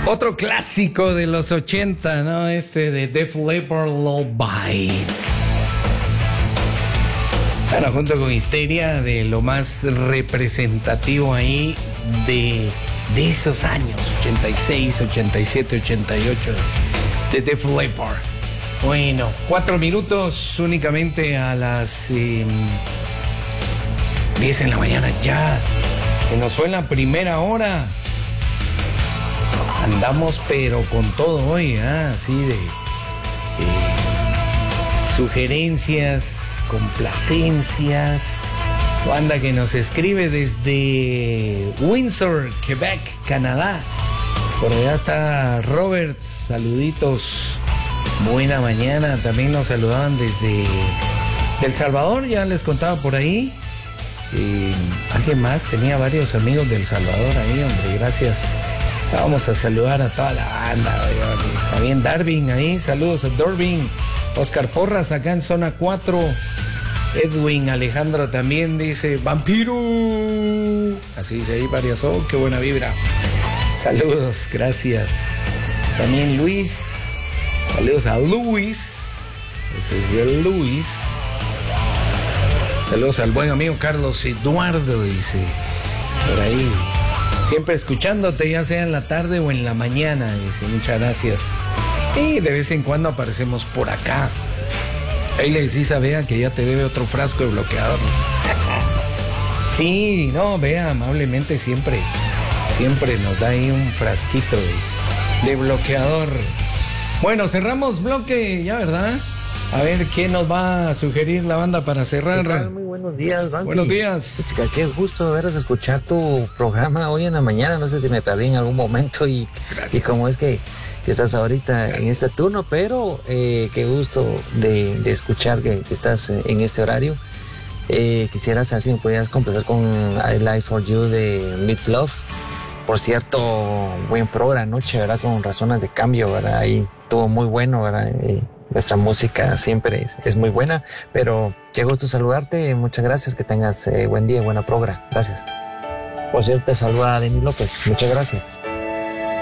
Otro clásico de los 80, ¿no? De Def Leppard, Love Bites. Bueno, junto con Histeria, de lo más representativo ahí de esos años, 86, 87, 88, de Def Leppard. Bueno, 4 minutos únicamente a las 10 en la mañana ya. Que nos fue en la primera hora. Andamos pero con todo hoy, así de sugerencias, complacencias. Banda que nos escribe desde Windsor, Quebec, Canadá. Por allá está Robert, saluditos, buena mañana. También nos saludaban desde El Salvador, ya les contaba por ahí. Alguien más, tenía varios amigos del Salvador ahí, hombre, gracias. Vamos a saludar a toda la banda. Está bien Darwin ahí, saludos a Darwin. Oscar Porras acá en zona 4. Edwin Alejandro también dice vampiro. Así dice ahí varias. Oh, qué buena vibra. Saludos, gracias. También Luis. Saludos a Luis. Ese es de Luis. Saludos al buen amigo Carlos Eduardo, dice por ahí. Siempre escuchándote, ya sea en la tarde o en la mañana, dice, muchas gracias. Y de vez en cuando aparecemos por acá. Ahí le decís a Bea que ya te debe otro frasco de bloqueador. Sí, no, Bea amablemente siempre nos da ahí un frasquito de bloqueador. Bueno, cerramos bloque ya, ¿verdad? A ver, ¿qué nos va a sugerir la banda para cerrar? Muy buenos días, Banqui. Buenos días. Qué gusto veros escuchar tu programa hoy en la mañana. No sé si me perdí en algún momento y cómo es que estás ahorita en este turno, pero qué gusto de escuchar que estás en este horario. Quisiera saber si me podías comenzar con I Lie For You de Meat Love. Por cierto, buen programa anoche, ¿verdad? Con Razones de Cambio, ¿verdad? Ahí estuvo muy bueno, ¿verdad? Nuestra música siempre es muy buena, pero qué gusto saludarte, muchas gracias, que tengas buen día, buena programa, gracias. Por cierto, te saluda Denis López, muchas gracias.